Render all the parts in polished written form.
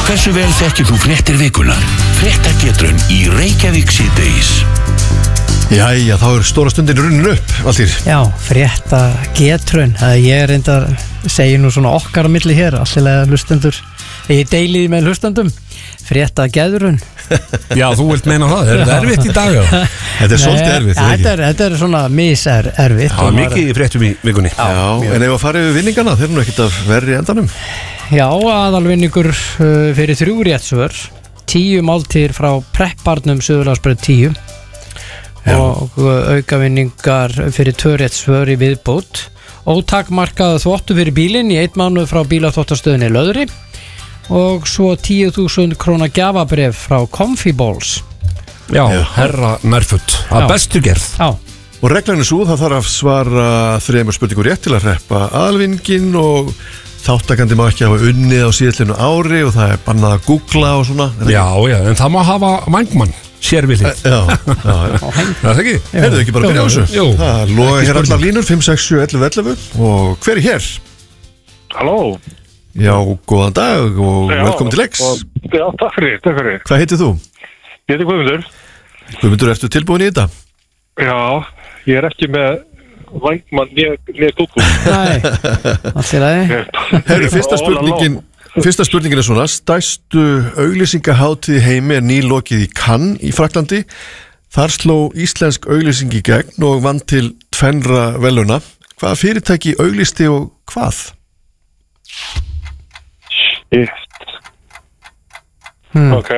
Hversu vel þekkir þú fréttir vikunar? Fréttagetrun í Reykjavík síðdegis. Jæja, þá stóra stundin runnin upp, Valtýr. Já, fréttagetrun. Ég reyndar segi nú svona okkar á milli hér, allilega hlustendur. Ég deiliði með hlustendum. Fréttagetrun. Já, þú vilt meina það. Er þetta erfitt í dag? Þetta svolítið erfitt, ekki? Þetta svona erfitt. Það mikið í fréttum í vikunni. Já, en ef að fara yfir vinningana, þeir nú ekkert af verri endanum. Já, aðalvinningur fyrir 3 réttsvör, 10 máltíðir frá prepparnum Suðurlandsbraut 10 og aukavinningar fyrir 2 réttsvör í viðbót, ótakmarkaða þvottu fyrir bílinn í 1 mánuð frá bílaþvottastöðinni Löðri og svo 10.000 króna gjafabref frá Comfy Balls. Já, herra nærfutt. Það bestu gerð. Já. Og reglan svo, það þarf að svara 3 spurningur rétt til að hreppa aðalvinningin og þáttakandi má ekki hafa unnið á síðallinu ári og það bannað að googla og svona. Já, en það má hafa vængmann sérvillið. Já. Það er ekki? Heyrðu ekki bara að byrja á þessu? Jú. Það loga hér allar línur, 5, 6, 7, 11, 11 og hver er hér? Halló. Já, góðan dag og velkomin til leiks. Já, takk fyrir. Hvað heitir þú? Ég heiti Guðmundur. Guðmundur, ertu tilbúin í þetta? Já, ég er ekki með vængmann nýja Google. Nei, allt í lagi. Heyrðu, fyrsta spurningin er svona: stærstu auglýsingahátíð í heimi er nýlokið í Cannes í Frakklandi. Þar sló íslensk auglýsing í gegn og vann til 2 verðlauna. Hvaða fyrirtæki auglýsti og hvað? Ok,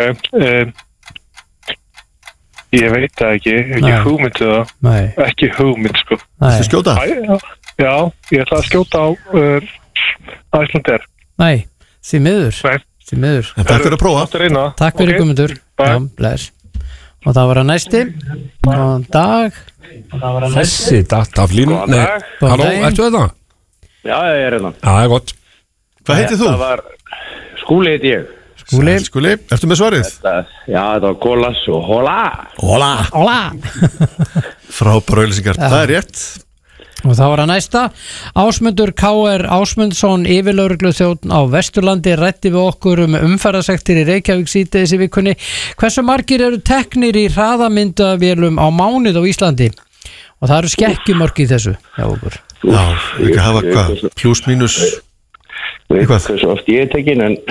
ég veit það ekki hugmynd til það. Nei. Ekki hugmynd, sko. Þú skjóta? Já, ég ætla að skjóta á Icelandair. Nei, því miður. En takk fyrir að prófa. Takk fyrir Guðmundur. Já, bless. Og það var að næsti. Góðan dag. Þessi datt af línu. Góðan dag. Halló, ertu þetta? Já, ég er hérna. Já, það er gott. Hvað heitir þú? Það var Skúli heiti ég. Skúli, ertu með svarið? Já, þetta var Gólas og Hola. Frábæra auglýsingar, það er rétt. Og það var að næsta. Ásmundur K.R. Ásmundsson, yfirlögregluþjónn á Vesturlandi, ræddi við okkur umferðarsektir í Reykjavík síðdegis í vikunni. Hversu margir eru teknir í hraðamyndavélum á mánuð á Íslandi? Og það eru skekkjumörk í þessu hjá okkur. Já, ekki hafa hvað, plus mínus eitthvað. Hversu oft ég er tekin, en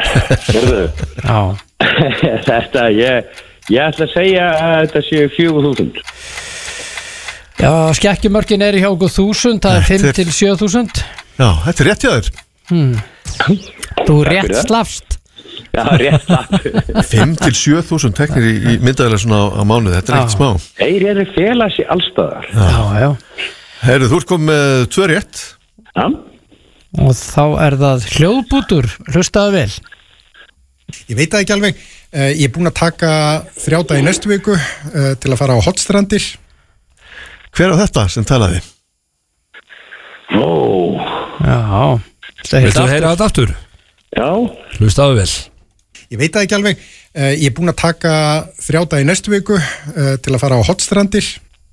þetta, ég ætla að segja að þetta séu 4.000. Já, skekkjumörkin er í hjá okkur 1.000, það er 5 til 7.000. Já, þetta er rétt hjá þér. Þú rétt slafst. Já, rétt slafst. 5 til 7.000 teknir í myndaðilega svona á mánuð, þetta er ekkert smá. Þeir eru félags í allstaðar. Já. Heyrðu, þú ert komið með 2 rétt. Já. Og þá er það hljóðbútur, hlustaðu vel. Ég veit það ekki alveg. Ég er búinn að taka 3 daga í næstu viku til að fara á Hotstrandir. Hver á þetta sem talaði? Já. Viltu heyra þetta aftur? Já. Hlustaðu vel. Ég veit það ekki alveg. Ég er búinn að taka 3 daga í næstu viku til að fara á Hotstrandir.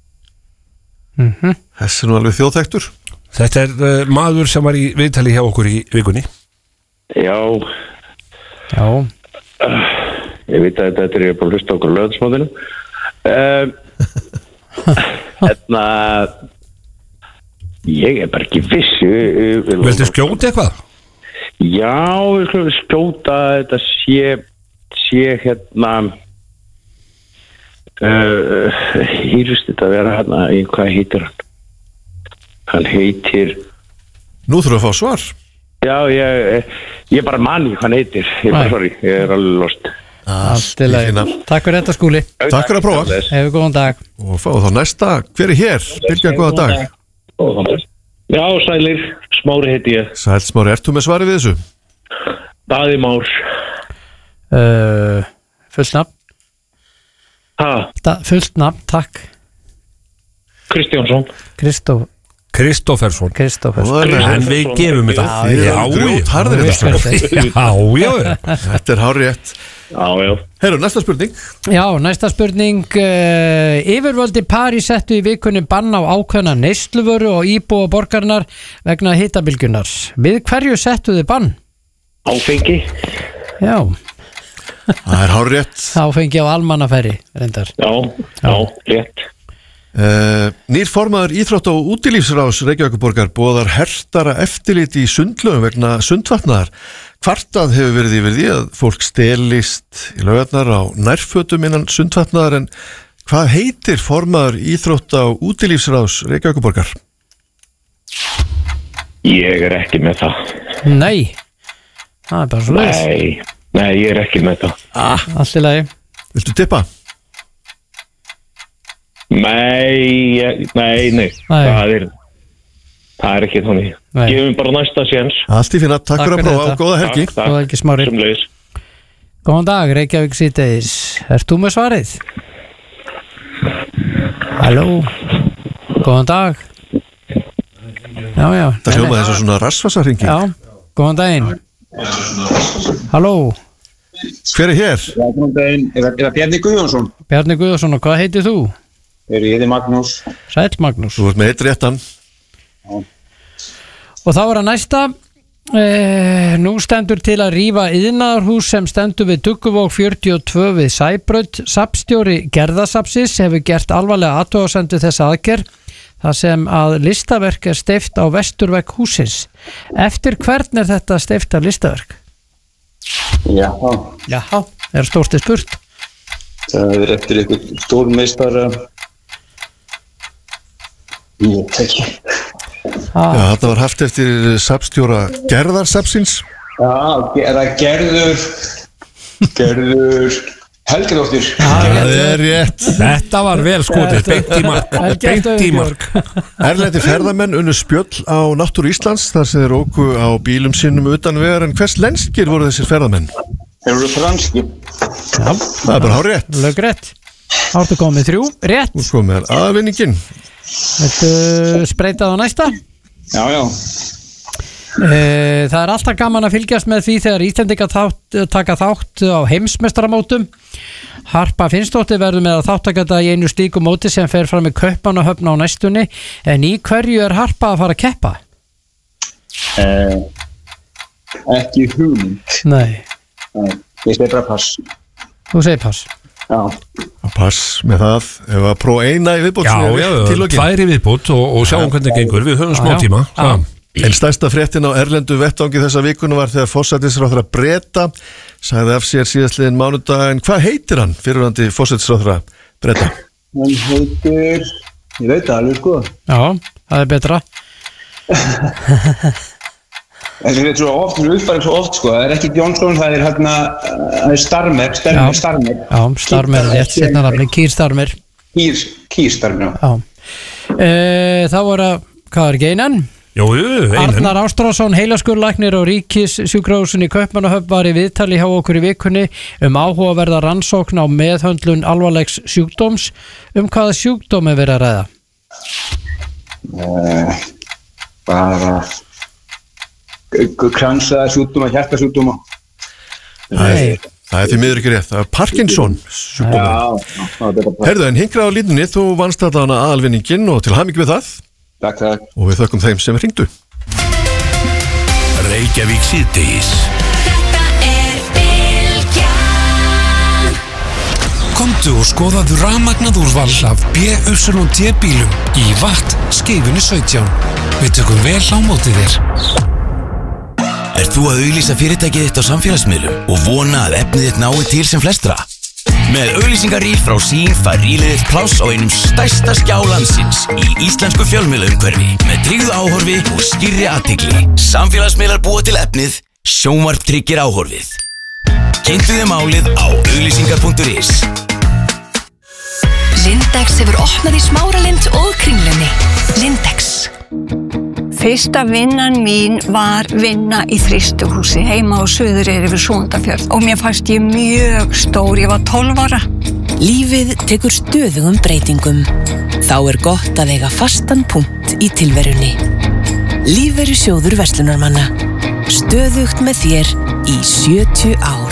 Þessi er nú alveg þjóðþektur. Þetta er maður sem var í viðtali hjá okkur í vikunni. Já. Ég veit að þetta er ég bara að hlusta okkur löðsmóðinu. Ég er bara ekki viss. Viltu skjóta eitthvað? Já, við skulum skjóta þetta sé hérna hýrst þetta að vera hérna í hvað heitir hann? Hann heitir... Nú þurfum við að fá svar. Já, ég bara manni hvað hann heitir. Ég er alveg lost. Allt í lagi. Takk fyrir þetta, Skúli. Takk fyrir að prófa. Hefur góðan dag. Og fá þá næsta. Hver er hér? Bylgja, góðan dag. Góðan dag. Já, sælir. Smári heiti ég. Sæl Smári, ert þú með svarið við þessu? Daði Már. Fullt nafn. Fullt nafn, takk. Kristjánsson. Kristoffersson. En við gefum þetta. Já. Þetta er hárrétt. Já. Herru, næsta spurning. Já, næsta spurning. Yfirvöld í París settu í vikunni bann á ákveðna neysluvöru og íbúa borgarinnar vegna hitabylgjunar. Við hverju settu þið bann? Áfengi. Já. Það er hárrétt. Þá fengi á almannafæri, reyndar. Já, rétt. Nýr formaður íþrótt- og útilífsráðs Reykjavíkurborgar boðar hertara eftirlit í sundlaugum vegna sundvatnaðar. Kvartað hefur verið yfir því að fólk stelist í laugarnar á nærfötum innan sundvatnaðar, en hvað heitir formaður íþrótt- og útilífsráðs Reykjavíkurborgar? Ég er ekki með það. Nei, það er bara svo leiðis. Nei, ég er ekki með það. Allt í lagi. Viltu tippa? Nei. Það er ekki þannig. Gefum bara næsta séns. Allt í fína, takk fyrir að prófa og góða helgi. Góða helgi, Smári. Góðan dag, Reykjavík síðdegis. Ert þú með svarið? Halló. Góðan dag. Já. Það hljómaði eins og svona rassvassarhringi. Já, góðan daginn. Halló. Hver er hér? Góðan daginn, er það Bjarni Guðjónsson? Bjarni Guðjónsson, og hvað heitir þú? Ég heiti Magnús. Sæll Magnús. Þú ert með eitt réttan. Og þá er að næsta. Nú stendur til að rífa iðnaðarhús sem stendur við Dugguvog 42 við Sæbraut. Safnstjóri Gerðasafnsins hefur gert alvarlega athugasemd við þessa aðgerð, þar sem að listaverk er steypt á vesturvegg húsins. Eftir hvern er þetta steypta listaverk? Já, er stórti spurt. það er eftir einhvern stórmeistara. Ég tekki. Já, þetta var haft eftir safnstjóra Gerðarsafnsins. Já, er það Gerður Helgadóttir. Það er rétt. Þetta var vel skotið, beint í mark. Erlendi ferðamenn unnu spjöll á Náttúru Íslands þar sem þeir óku á bílum sinnum utan vegar, en hvers lenskir voru þessir ferðamenn? Þeir voru franski. Já, það er bara hár rétt. Lögrétt. Áttu komið 3, rétt. Þú komið aðvinningin. Viltu spreyta á næsta? Já. Það er alltaf gaman að fylgjast með því þegar Íslendingar taka þátt á heimsmeistaramótum. Harpa Finnsdóttir verður með að þáttakata í einu slíku móti sem fer fram í Kaupmannahöfn á næstunni. En í hverju er Harpa að fara að keppa? Ekki hugmynd. Nei. Ég segi bara pass. Þú segir pass. Já. Pass með það. Ef að prófa eina í viðbót. Já, 2 í viðbót og sjáum hvernig gengur. Við höfum smá tíma. En stærsta fréttin á erlendu vettvangi þessa vikuna var þegar forsætisráðherra Breta sagði af sér síðastliðin mánudag. En hvað heitir hann, fyrrverandi forsætisráðherra Breta? Hann heitir, ég veit það alveg sko. Já, það er betra. Það er svo oft, það er uppfærið svo oft sko. Það er ekki Jónsson, það er Starmer. Já, Starmer, rétt setnarnafni, Keir Starmer. Keir Starmer, já. Þá voru, hvað er geinan? Jú, Arnar Ástrásson, heilaskurlæknir og Ríkissjúkrahúsinu í Kaupmannahöfn var í viðtali hjá okkur í vikunni áhugaverða rannsókn á meðhöndlun alvarlegs sjúkdóms. Hvaða sjúkdóm er verið að ræða? Bara kransaða sjúkdóma, hjartasjúkdóma. Nei. Það er því miður ekki rétt. Það er Parkinson sjúkdóma. Herðu, en hingrað á línunni, þú vannst þarna aðalvinningin og til hamingju við það. Takk. Og við þökkum þeim sem hringdu. Reykjavík síðdegis. Komdu og skoðaðu rafmagnað úrval af BYD bílum í Watt Skeifunni 17. Við tökum vel á móti þér. Ert þú að auglýsa fyrirtækið þitt á samfélagsmiðlum og vona að efnið þitt nái til sem flestra? Með auglýsingarýr frá Sín fær rýlið þitt pláss á einum stærsta skjá landsins í íslensku fjölmiðlaumhverfi með tryggðu áhorfi og skýrri athygli. Samfélagsmiðlar búa til efnið, sjónvarp tryggir áhorfið. Kynntu þið málið á auglýsingar.is. Lindex hefur opnað í Smáralind og Kringlunni. Lindex. Fyrsta vinnan mín var vinna í þrýstuhúsi heima á Suðureyri við Súgandafjörð og mér fannst ég mjög stór, ég var 12 ára. Lífið tekur stöðugum breytingum. Þá er gott að eiga fastan punkt í tilverunni. Lífeyrissjóður verslunarmanna. Stöðugt með þér í 70 ár.